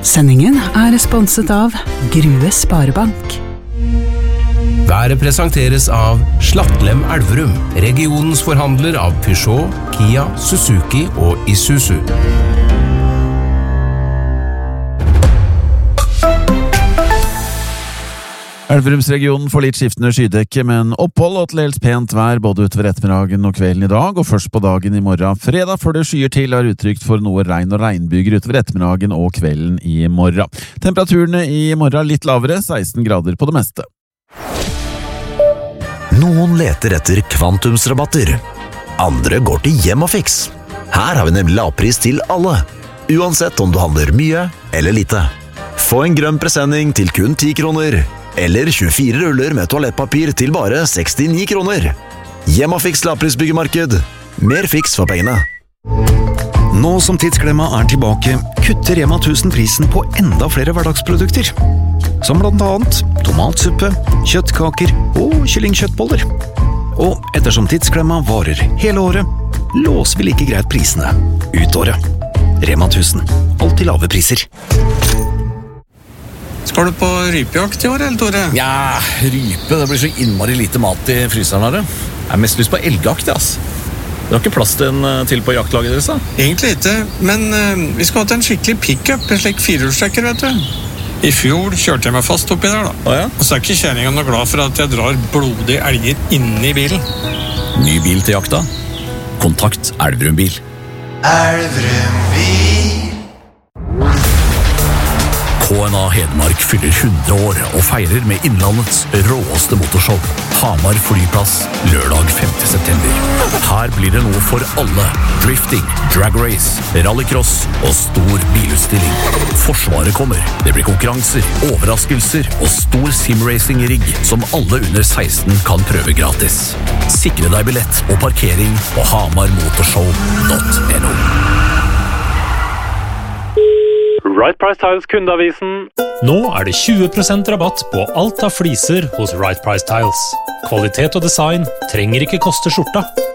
Sendingen sponset av Grue Sparebank. Været presenteres av Slattlem Elverum, regionens forhandler av Peugeot, Kia, Suzuki og Isuzu. Elverumsregionen får litt skiftende skydekke, men opphold og til dels pent vær både utover ettermiddagen og kvelden i dag, og først på dagen i morgen. Fredag før det skyer til uttrykt for noe regn og regnbyger utover ettermiddagen og kvelden i morgen. Temperaturene i morgen litt lavere, 16 grader på det meste. Noen leter etter kvantumsrabatter. Andre går til Hjemmafix. Her har vi nemlig lavpris til alle, uansett om du handler mye eller lite. Få en grønn presenning til kun 10 kroner, eller 24 ruller med toalettpapir til bare 69 kroner. Hjemmafix lavprisbyggemarked. Mer fiks for pengene. Nå som Tidsklemma tilbake, kutter Rema 1000 prisen på enda flere hverdagsprodukter. Som blant annet tomatsuppe, kjøttkaker og kyllingkjøttboller. Og ettersom Tidsklemma varer hele året, låser vi like greit prisene ut året. Rema 1000. Alltid lave priser. Skal du på rypejakt i år, eller Tore? Ja, rype, det blir så innmari lite mat i fryseren her. Jeg har mest lyst på elgjakt, ass. Det har ikke plass til en til på jaktlaget deres, da? Egentlig ikke, men vi skal ha til en skikkelig pick-up, en slik firehjulstrekker, vet du. I fjor kjørte jeg meg fast oppi der, da. Ja? Og så ikke kjæringen noe glad for at jeg drar blodige elger inni bilen. Ny bil til jakta? Kontakt Elverum Bil. Elverum Bil. KNA Hedmark fyller 100 år og feirer med Innlandets råeste motorshow. Hamar flyplass, lørdag 5. september. Her blir det noe for alle. Drifting, drag race, rallycross og stor bilutstilling. Forsvaret kommer. Det blir konkurranser, overraskelser og stor simracing-rigg som alle under 16 kan prøve gratis. Sikre deg billett og parkering på hamarmotorshow.no. Right Price Tiles kundeavisen. Nå det 20% rabatt på alt av fliser hos Right Price Tiles. Kvalitet og design trenger ikke koste skjorta.